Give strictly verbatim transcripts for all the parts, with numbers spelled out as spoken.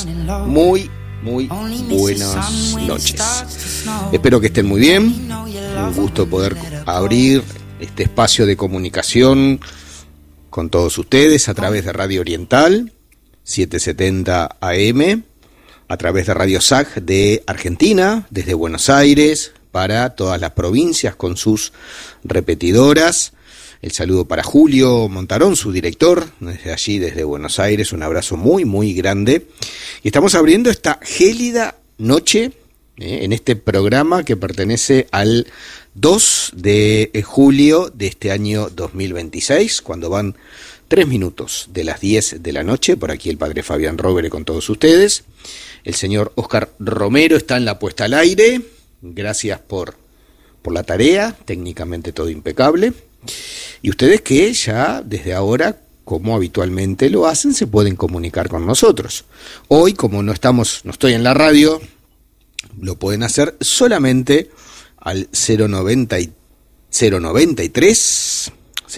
noches, muy, muy buenas noches. Espero que estén muy bien. Un gusto poder abrir este espacio de comunicación con todos ustedes a través de Radio Oriental, setecientos setenta A M, a través de Radio S A C de Argentina, desde Buenos Aires, para todas las provincias con sus repetidoras. El saludo para Julio Montarón, su director, desde allí, desde Buenos Aires, un abrazo muy, muy grande. Y estamos abriendo esta gélida noche eh, en este programa que pertenece al dos de julio de este año dos mil veintiséis, cuando van tres minutos de las diez de la noche. Por aquí el padre Fabián Rovere con todos ustedes. El señor Oscar Romero está en la puesta al aire. Gracias por, por la tarea, técnicamente todo impecable. Y ustedes que ya desde ahora, como habitualmente lo hacen, se pueden comunicar con nosotros. Hoy, como no estamos, no estoy en la radio, lo pueden hacer solamente al cero noventa y tres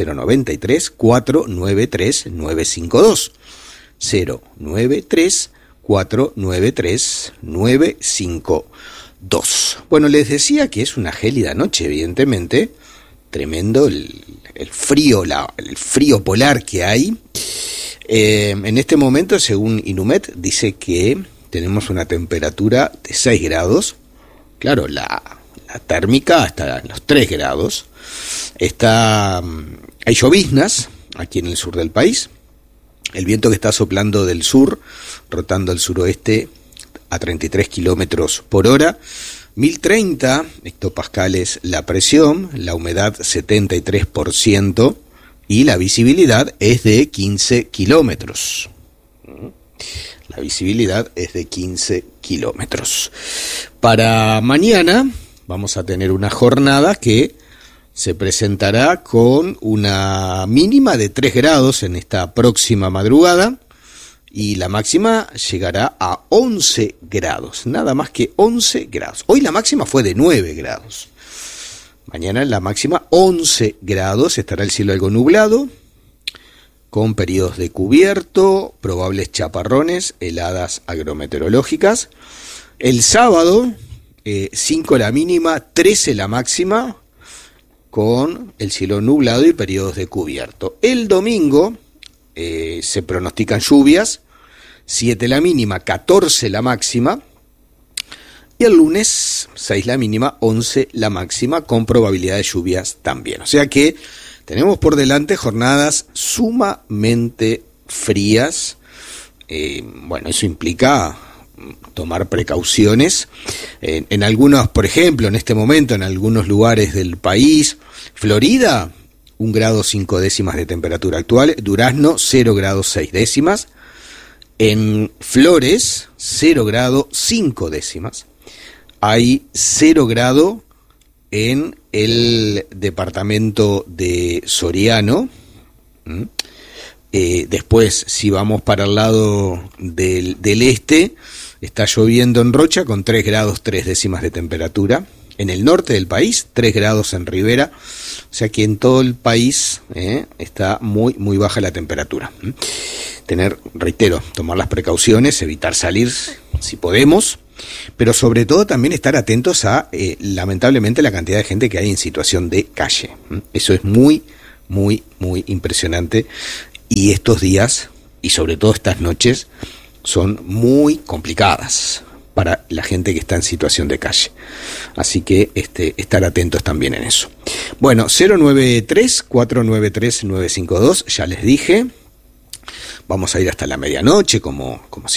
cuatro nueve tres nueve cinco dos cero noventa y tres cuatro nueve tres nueve cinco dos. Bueno, les decía que es una gélida noche, evidentemente. Tremendo el, el frío, la, el frío polar que hay. Eh, en este momento, según Inumet, dice que tenemos una temperatura de seis grados. Claro, la, la térmica hasta los tres grados. Está, hay lloviznas aquí en el sur del país. El viento que está soplando del sur, rotando al suroeste a treinta y tres kilómetros por hora. mil treinta hectopascales la presión, la humedad setenta y tres por ciento y la visibilidad es de quince kilómetros. La visibilidad es de quince kilómetros. Para mañana vamos a tener una jornada que se presentará con una mínima de tres grados en esta próxima madrugada. Y la máxima llegará a once grados, nada más que once grados. Hoy la máxima fue de nueve grados. Mañana la máxima once grados, estará el cielo algo nublado, con periodos de cubierto, probables chaparrones, heladas agrometeorológicas. El sábado, eh, cinco la mínima, trece la máxima, con el cielo nublado y periodos de cubierto. El domingo eh, se pronostican lluvias, siete la mínima, catorce la máxima, y el lunes seis la mínima, once la máxima, con probabilidad de lluvias también. O sea que tenemos por delante jornadas sumamente frías. Eh, bueno, eso implica tomar precauciones. Eh, en algunos, por ejemplo, en este momento, en algunos lugares del país, Florida, un grado cinco décimas de temperatura actual, Durazno, cero grados seis décimas, en Flores, cero grado cinco décimas, hay cero grado en el departamento de Soriano. ¿Mm? Eh, después, si vamos para el lado del, del este, está lloviendo en Rocha con tres grados tres décimas de temperatura. En el norte del país, tres grados en Rivera. O sea que en todo el país eh, está muy, muy baja la temperatura. ¿Mm? Tener, reitero, tomar las precauciones, evitar salir si podemos, pero sobre todo también estar atentos a, eh, lamentablemente, la cantidad de gente que hay en situación de calle. ¿Mm? Eso es muy, muy, muy impresionante. Y estos días, y sobre todo estas noches, son muy complicadas para la gente que está en situación de calle. Así que este, estar atentos también en eso. Bueno, cero noventa y tres cuatro nueve tres nueve cinco dos, ya les dije. Vamos a ir hasta la medianoche, como, como